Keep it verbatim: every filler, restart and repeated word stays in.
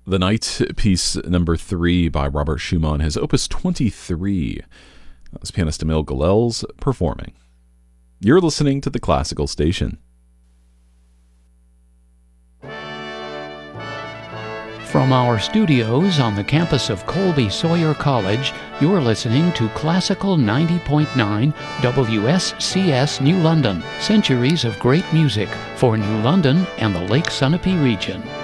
The Night, piece number three by Robert Schumann, his opus twenty-three. That was pianist Emil Galels performing. You're listening to the Classical Station. From our studios on the campus of Colby Sawyer College, you're listening to Classical ninety point nine W S C S New London, centuries of great music for New London and the Lake Sunapee region.